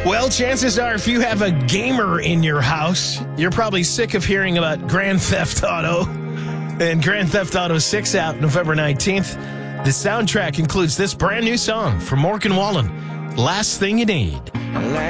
Well, chances are if you have a gamer in your house, you're probably sick of hearing about Grand Theft Auto. And Grand Theft Auto 6 out November 19th. The soundtrack includes this brand new song from Morgan Wallen, Last Thing You Need.